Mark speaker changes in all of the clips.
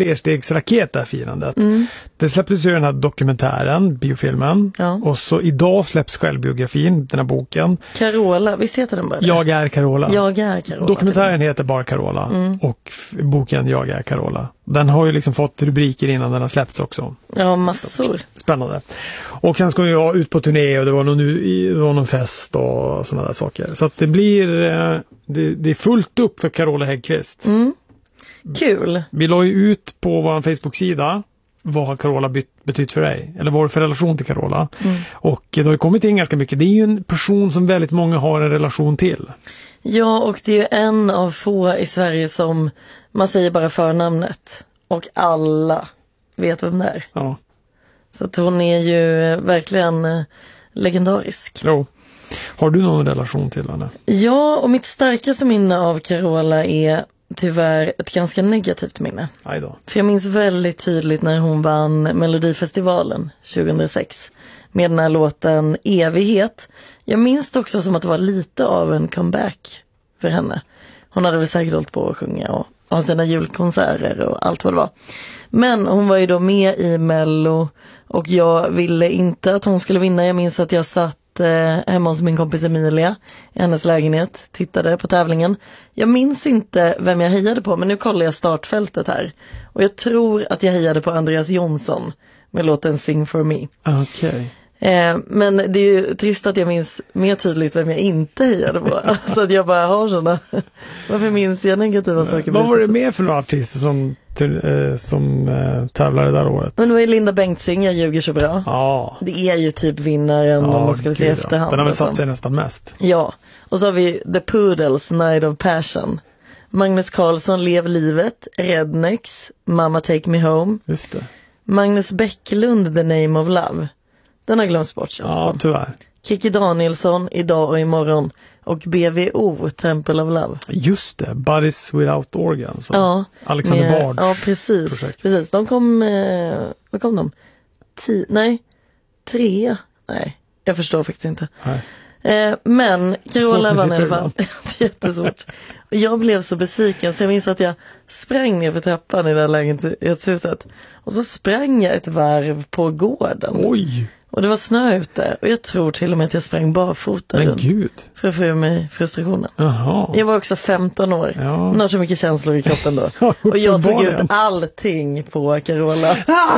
Speaker 1: flerstegsraket där firandet. Det släpptes ju den här dokumentären, biofilmen. Ja. Och så idag släpps självbiografin, den här boken.
Speaker 2: Carola, visst heter den bara det?
Speaker 1: Jag är Carola.
Speaker 2: Jag är Carola.
Speaker 1: Dokumentären heter bara Carola. Och boken Jag är Carola. Den har ju liksom fått rubriker innan den har släppts också.
Speaker 2: Ja, massor.
Speaker 1: Spännande. Och sen ska jag ut på turné och det var någon fest och sådana där saker. Så att det blir det är fullt upp för Carola Häggkvist.
Speaker 2: Kul.
Speaker 1: Vi la ju ut på vår Facebook-sida vad har Carola betytt för dig? Eller vad har du för relation till Carola? Och det har ju kommit in ganska mycket. Det är ju en person som väldigt många har en relation till.
Speaker 2: Ja, och det är ju en av få i Sverige som man säger bara förnamnet. Och alla vet vem det är.
Speaker 1: Ja.
Speaker 2: Så att hon är ju verkligen legendarisk.
Speaker 1: Jo. Har du någon relation till henne?
Speaker 2: Ja, och mitt starkaste minne av Carola är tyvärr ett ganska negativt minne.
Speaker 1: Aj då.
Speaker 2: För jag minns väldigt tydligt när hon vann Melodifestivalen 2006 med den här låten Evighet. Jag minns det också som att det var lite av en comeback för henne. Hon hade väl säkert hållit på att sjunga och ha sina julkonserter och allt vad det var. Men hon var ju då med i Mello och jag ville inte att hon skulle vinna. Jag minns att jag satt hemma hos min kompis Emilia i hennes lägenhet, tittade på tävlingen. Jag minns inte vem jag hejade på, men nu kollar jag startfältet här. Och jag tror att jag hejade på Andreas Jonsson med låten Sing for me.
Speaker 1: Okej.
Speaker 2: Men det är ju trist att jag minns mer tydligt vem jag inte hejade på. Så att jag bara har sådana. Varför minns jag negativa saker?
Speaker 1: Vad var det mer för några artister som tävlade där året?
Speaker 2: Men det var ju Linda Bengtzing, Jag ljuger så bra.
Speaker 1: Ja.
Speaker 2: Det är ju typ vinnaren om man skulle se efterhand.
Speaker 1: Den har väl satt sig nästan mest.
Speaker 2: Ja, och så har vi The Poodles, Night of Passion. Magnus Carlsson, Lev livet. Rednex, Mamma Take Me Home.
Speaker 1: Just det.
Speaker 2: Magnus Bäcklund, The Name of Love. Den har glömts bort.
Speaker 1: Ja, tyvärr.
Speaker 2: Kiki Danielsson, Idag och imorgon. Och BVO, Temple of Love.
Speaker 1: Just det, Bodies Without Organs.
Speaker 2: Ja,
Speaker 1: Alexander Bard.
Speaker 2: Ja, precis. De kom, vad kom de? 3. Nej, jag förstår faktiskt inte. Men Carola vann i alla fall. Det är jättesvårt. Och jag blev så besviken så jag minns att jag sprang ner för trappan i det här lägenhetshuset. Och så sprang jag ett varv på gården.
Speaker 1: Oj!
Speaker 2: Och det var snö ute. Och jag tror till och med att jag sprang barfota runt.
Speaker 1: Gud.
Speaker 2: För att få ur mig frustrationen.
Speaker 1: Jaha.
Speaker 2: Jag var också 15 år.
Speaker 1: Ja.
Speaker 2: Hon har så mycket känslor i kroppen då. Och jag tog ut allting på Carola.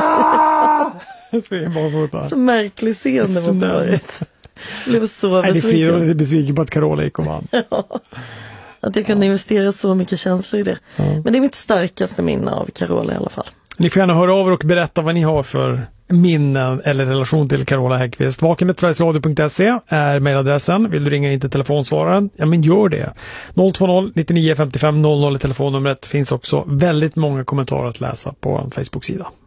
Speaker 2: Så märklig scen det måste ha varit. Jag blev så besviken.
Speaker 1: Jag är besviken på att Carola gick och vann.
Speaker 2: Ja. Att jag kunde investera så mycket känslor i det. Ja. Men det är mitt starkaste minne av Carola i alla fall.
Speaker 1: Ni får gärna höra av er och berätta vad ni har för minnen eller relation till Carola Häggkvist. Vaken@sverigesradio.se är mejladressen. Vill du ringa in till telefonsvararen? Ja, men gör det. 020 99 55 00 är telefonnumret. Finns också väldigt många kommentarer att läsa på en Facebook-sida.